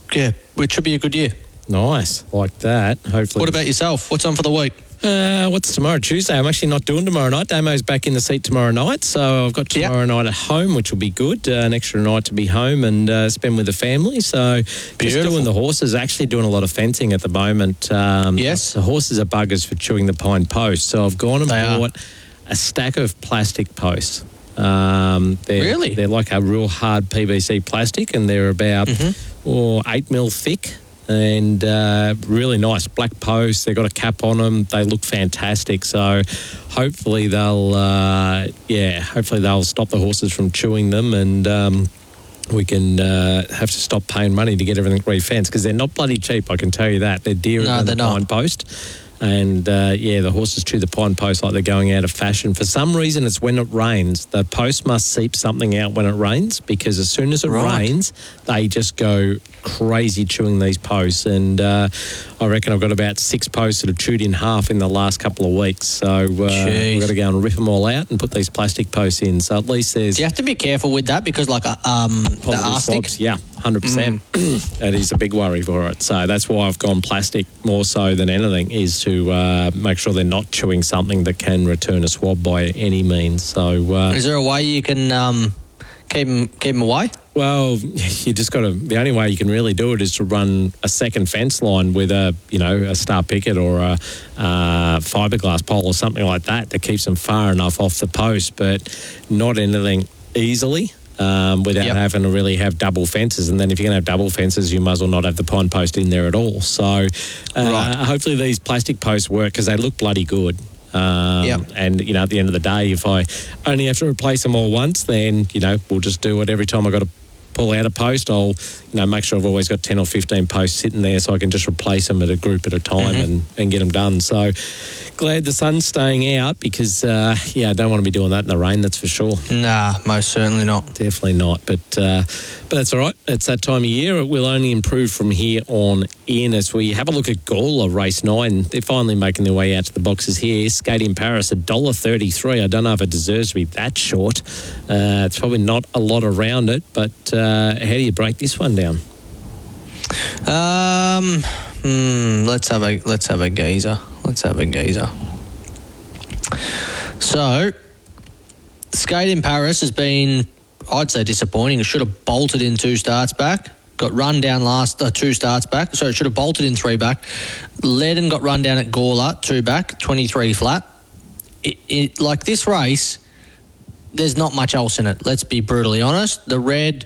Yeah, it should be a good year. Nice, like that. Hopefully. What about yourself? What's on for the week? What's tomorrow? Tuesday. I'm actually not doing tomorrow night. Damo's back in the seat tomorrow night, so I've got tomorrow night at home, which will be good. An extra night to be home and spend with the family. So just doing the horses. Actually doing a lot of fencing at the moment. Yes. The horses are buggers for chewing the pine post. So I've gone and bought a stack of plastic posts. Really? They're like a real hard PVC plastic, and they're about 8 mil thick. And really nice black posts. They've got a cap on them. They look fantastic. So hopefully they'll stop the horses from chewing them, and we can have to stop paying money to get everything re-fenced, because they're not bloody cheap, I can tell you that. They're dearer than the pine post. And, the horses chew the pine post like they're going out of fashion. For some reason, it's when it rains. The post must seep something out when it rains, because as soon as it rains, they just go crazy chewing these posts. And I reckon I've got about 6 posts that have chewed in half in the last couple of weeks. So we've got to go and rip them all out and put these plastic posts in. So at least there's... Do you have to be careful with that? Because, like, the arsenic... Swabs, yeah, 100%. That is a big worry for it. So that's why I've gone plastic more so than anything, is to make sure they're not chewing something that can return a swab by any means. So is there a way you can keep them away? Well, you just got to... The only way you can really do it is to run a second fence line with a star picket or a fiberglass pole or something like that keeps them far enough off the post, but not anything easily. Without having to really have double fences. And then if you're going to have double fences, you might as well not have the pine post in there at all. So hopefully these plastic posts work, because they look bloody good. And, at the end of the day, if I only have to replace them all once, then, we'll just do it every time I've got to pull out a post. I'll, make sure I've always got 10 or 15 posts sitting there, so I can just replace them at a group at a time and get them done. So glad the sun's staying out, because, I don't want to be doing that in the rain, that's for sure. Nah, most certainly not. Definitely not. But that's all right. It's that time of year. It will only improve from here on in. As we have a look at Gawler Race 9, they're finally making their way out to the boxes here. Skate in Paris, $1.33. I don't know if it deserves to be that short. It's probably not a lot around it, but how do you break this one down? Let's have a geezer. So, Skate in Paris has been, I'd say, disappointing. It should have bolted in 2 starts back. Got run down 2 starts back. So it should have bolted in 3 back. Led and got run down at Gawler, 2 back, 23 flat. Like this race, there's not much else in it. Let's be brutally honest. The red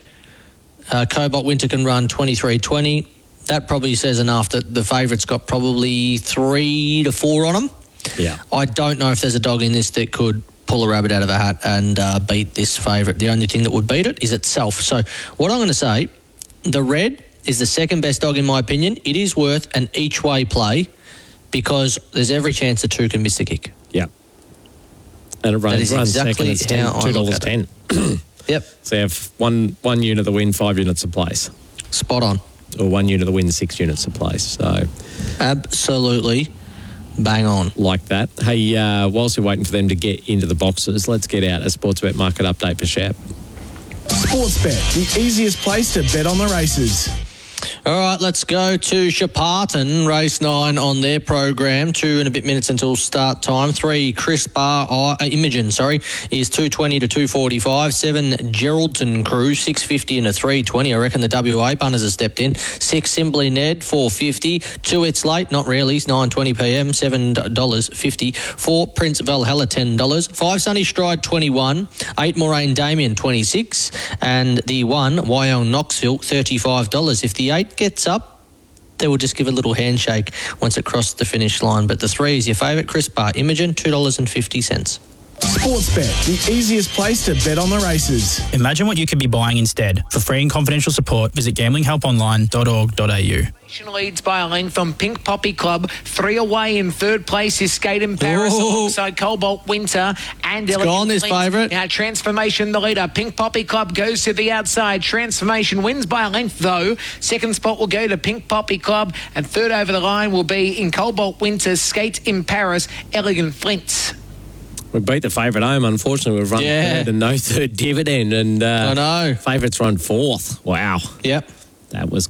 Cobalt Winter can run 23.20. That probably says enough that the favourite's got probably 3 to 4 on them. Yeah. I don't know if there's a dog in this that could pull a rabbit out of a hat and beat this favourite. The only thing that would beat it is itself. So what I'm going to say, the red is the second best dog in my opinion. It is worth an each-way play, because there's every chance the 2 can miss the kick. Yeah. And it runs exactly second. It's $2.10. Yep. So you have one unit to win, 5 units of place. Spot on. Or 1 unit to win, 6 units of place. So absolutely bang on. Like that. Hey, whilst we're waiting for them to get into the boxes, let's get out a Sportsbet market update for Shap. Sportsbet, the easiest place to bet on the races. All right, let's go to Shepparton, race 9 on their program. 2 and a bit minutes until start time. 3, Chris Bar, Imogen, is 220 to 245. 7, Geraldton Crew, 650 and a 320. I reckon the WA punters have stepped in. 6, Simply Ned, 450. 2, It's Late, not really, 9:20 p.m, $7.50. 4, Prince Valhalla, $10. 5, Sunny Stride, 21. 8, Moraine Damien, 26. And the 1, Wyong Knoxville, $35. If the 8 gets up, they will just give a little handshake once it crosses the finish line. But the 3 is your favourite, Chris Bar Imogen, $2.50. Sportsbet, the easiest place to bet on the races. Imagine what you could be buying instead. For free and confidential support, visit gamblinghelponline.org.au. Leads by a length from Pink Poppy Club. 3 away in 3rd place is Skate in Paris alongside Cobalt Winter and Elegant Gone, this favourite. Now Transformation the leader. Pink Poppy Club goes to the outside. Transformation wins by a length though. 2nd spot will go to Pink Poppy Club, and 3rd over the line will be in Cobalt Winter, Skate in Paris, Elegant Flint. We beat the favourite home. Unfortunately, we've run 3rd and no 3rd dividend. And I know. Favourites run 4th. Wow. Yep. That was